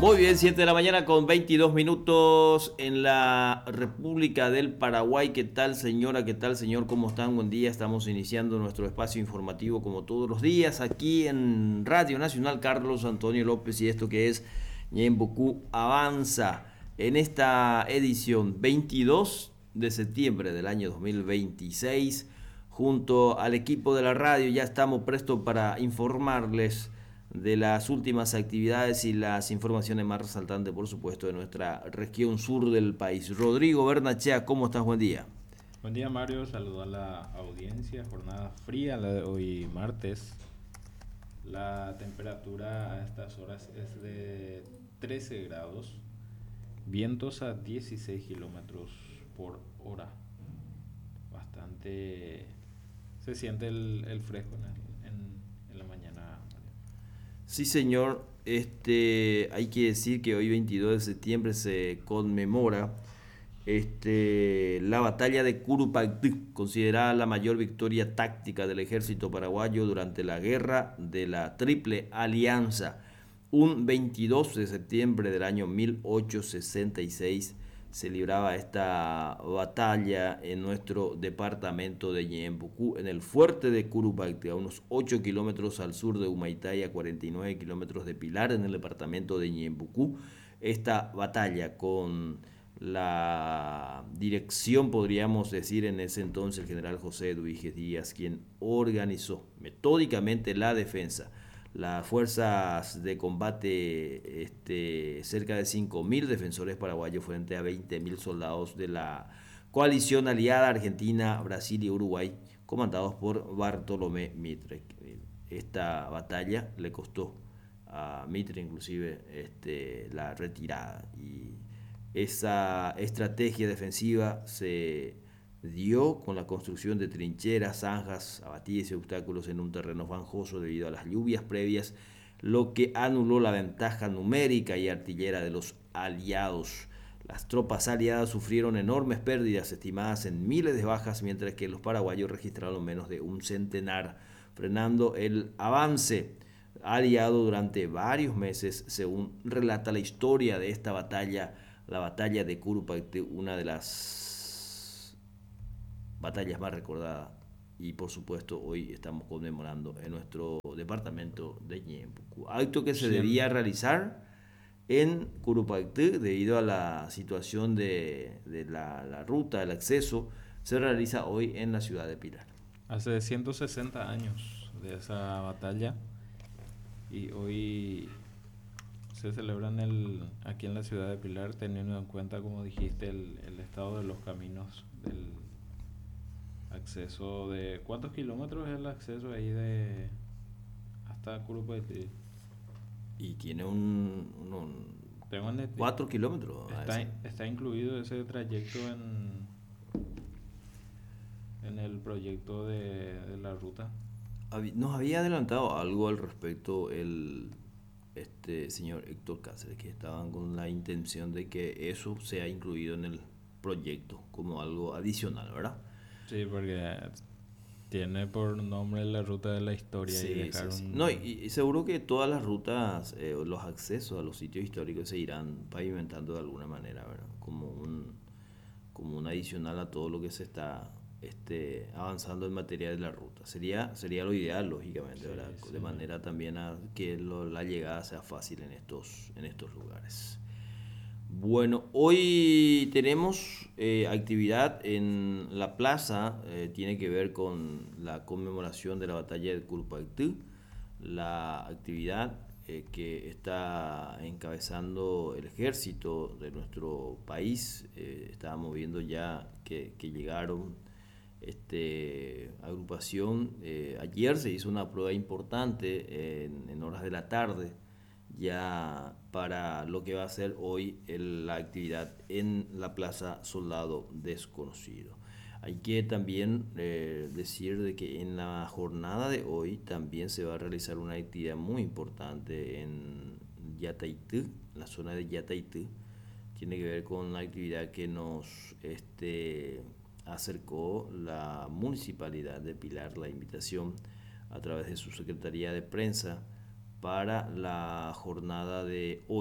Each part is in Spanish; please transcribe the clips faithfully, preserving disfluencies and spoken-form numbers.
Muy bien, siete de la mañana con veintidós minutos en la República del Paraguay. ¿Qué tal, señora? ¿Qué tal, señor? ¿Cómo están? Buen día. Estamos iniciando nuestro espacio informativo como todos los días aquí en Radio Nacional Carlos Antonio López y esto que es Ñembucú Avanza en esta edición veintidós de septiembre del año dos mil veintiséis. Junto al equipo de la radio ya estamos prestos para informarles de las últimas actividades y las informaciones más resaltantes, por supuesto, de nuestra región sur del país. Rodrigo Bernachea, ¿cómo estás? Buen día. Buen día, Mario. Saludo a la audiencia. Jornada fría la de hoy martes. La temperatura a estas horas es de trece grados. Vientos a dieciséis kilómetros por hora. Bastante se siente el, el fresco en, el, en, en la mañana. Sí, señor. Este, hay que decir que hoy veintidós de septiembre se conmemora este, la batalla de Curupaytí, considerada la mayor victoria táctica del ejército paraguayo durante la guerra de la Triple Alianza. Un veintidós de septiembre del año mil ochocientos sesenta y seis se libraba esta batalla en nuestro departamento de Ñembucú, en el fuerte de Curupaytí, a unos ocho kilómetros al sur de Humaitá y a cuarenta y nueve kilómetros de Pilar, en el departamento de Ñembucú. Esta batalla con la dirección, podríamos decir en ese entonces, el general José Duíguez Díaz, quien organizó metódicamente la defensa. Las fuerzas de combate, este, cerca de cinco mil defensores paraguayos frente a veinte mil soldados de la coalición aliada Argentina, Brasil y Uruguay, comandados por Bartolomé Mitre. Esta batalla le costó a Mitre inclusive este, la retirada, y esa estrategia defensiva se dio con la construcción de trincheras, zanjas, abatidas y obstáculos en un terreno fangoso debido a las lluvias previas, lo que anuló la ventaja numérica y artillera de los aliados. Las tropas aliadas sufrieron enormes pérdidas, estimadas en miles de bajas, mientras que los paraguayos registraron menos de un centenar, frenando el avance aliado durante varios meses, según relata la historia de esta batalla, la batalla de Curupaytí, una de las batallas más recordadas, y por supuesto hoy estamos conmemorando en nuestro departamento de Ñembucú. Acto que se debía realizar en Curupaytí debido a la situación de, de la, la ruta, el acceso, se realiza hoy en la ciudad de Pilar. Hace ciento sesenta años de esa batalla y hoy se celebra en el, aquí en la ciudad de Pilar, teniendo en cuenta, como dijiste, el, el estado de los caminos del acceso de... ¿Cuántos kilómetros es el acceso ahí de hasta Curupaytí? Y tiene un, un, un Tengo en cuatro kilómetros. Está, está incluido ese trayecto en en el proyecto de, de la ruta. Nos había adelantado algo al respecto el este señor Héctor Cáceres, que estaban con la intención de que eso sea incluido en el proyecto como algo adicional, ¿verdad? Sí, porque tiene por nombre la ruta de la historia. Sí, y dejaron... sí, sí. No, y, y seguro que todas las rutas, eh, los accesos a los sitios históricos se irán pavimentando de alguna manera, ¿verdad? Como un, como un adicional a todo lo que se está este, avanzando en materia de la ruta. Sería, sería lo ideal, lógicamente, sí, ¿verdad? Sí. De manera también a que lo, la llegada sea fácil en estos, en estos lugares. Bueno, hoy tenemos eh, actividad en la plaza, eh, tiene que ver con la conmemoración de la batalla de Curupaytí, la actividad eh, que está encabezando el ejército de nuestro país. Eh, estábamos viendo ya que, que llegaron este, agrupación, eh, ayer se hizo una prueba importante en, en horas de la tarde, ya para lo que va a ser hoy el, la actividad en la Plaza Soldado Desconocido. Hay que también eh, decir de que en la jornada de hoy también se va a realizar una actividad muy importante en Yataití, la zona de Yataití. Tiene que ver con la actividad que nos este, acercó la Municipalidad de Pilar, la invitación a través de su Secretaría de Prensa para la jornada de hoy,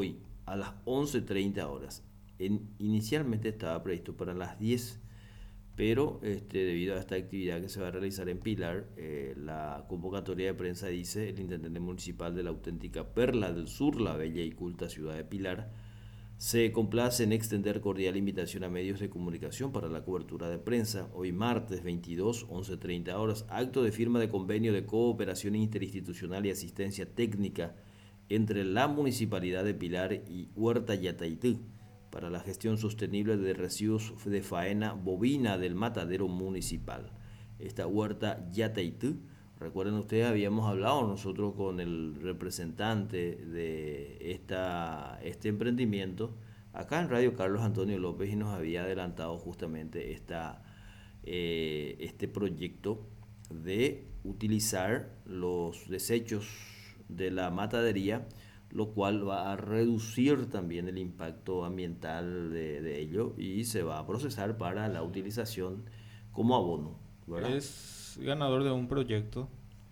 a las once treinta horas. En, inicialmente estaba previsto para las diez, pero este, debido a esta actividad que se va a realizar en Pilar, eh, la convocatoria de prensa dice: el intendente municipal de la auténtica perla del sur, la bella y culta ciudad de Pilar, se complace en extender cordial invitación a medios de comunicación para la cobertura de prensa. Hoy martes veintidós, once treinta horas, acto de firma de convenio de cooperación interinstitucional y asistencia técnica entre la Municipalidad de Pilar y Huerta Yataití para la gestión sostenible de residuos de faena bovina del matadero municipal. Esta Huerta Yataití, recuerden ustedes, habíamos hablado nosotros con el representante de esta, este emprendimiento acá en Radio Carlos Antonio López, y nos había adelantado justamente esta, eh, este proyecto de utilizar los desechos de la matadería, lo cual va a reducir también el impacto ambiental de, de ello, y se va a procesar para la utilización como abono, ¿verdad? Es ganador de un proyecto,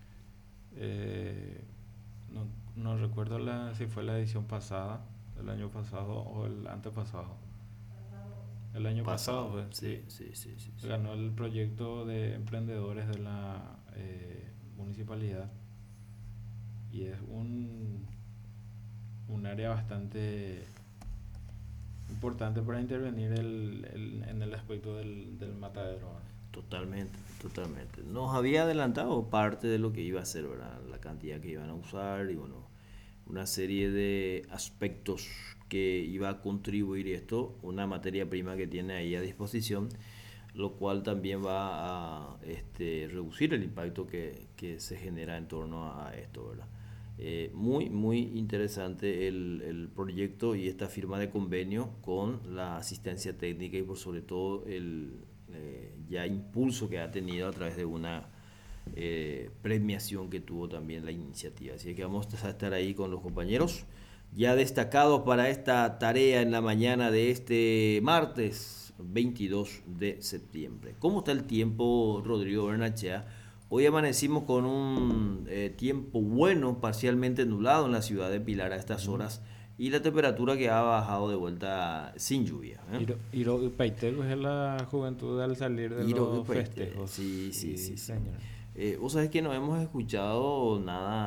eh, no, no recuerdo la, si fue la edición pasada, el año pasado o el antepasado. El año pasado, pasado pues, sí, sí, sí, sí, sí. Ganó el proyecto de emprendedores de la eh, municipalidad, y es un, un área bastante importante para intervenir el, el, en el aspecto del, del matadero. Totalmente, totalmente. Nos había adelantado parte de lo que iba a ser, ¿verdad? La cantidad que iban a usar y bueno, una serie de aspectos que iba a contribuir esto, una materia prima que tiene ahí a disposición, lo cual también va a este, reducir el impacto que, que se genera en torno a esto, ¿verdad? Eh, muy, muy interesante el, el proyecto y esta firma de convenio con la asistencia técnica y por sobre todo el eh, ya impulso que ha tenido a través de una eh, premiación que tuvo también la iniciativa. Así que vamos a estar ahí con los compañeros ya destacados para esta tarea en la mañana de este martes veintidós de septiembre. ¿Cómo está el tiempo, Rodrigo Bernachea? Hoy amanecimos con un eh, tiempo bueno, parcialmente nublado en la ciudad de Pilar a estas horas, y la temperatura que ha bajado de vuelta sin lluvia. ¿eh? Iro Paiteco es la juventud al salir de Iro los festejos. Sí, sí, sí, sí, sí. Señor. Eh, vos sabés que no hemos escuchado nada